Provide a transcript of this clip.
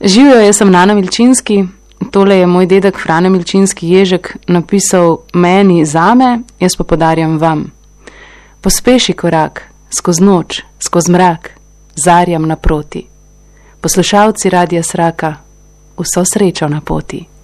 Živijo, jaz sem Nana Milčinski, tole je moj dedek Frane Milčinski Ježek napisal meni zame, jaz pa podarjam vam. Pospeši korak, skozi noč, skozi mrak, zarjam naproti. Poslušalci Radia Sraka, vso srečo na poti.